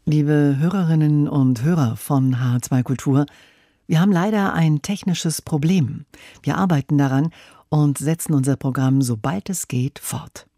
Liebe Hörerinnen und Hörer von H2 Kultur, wir haben leider ein technisches Problem. Wir arbeiten daran und setzen unser Programm, sobald es geht, fort.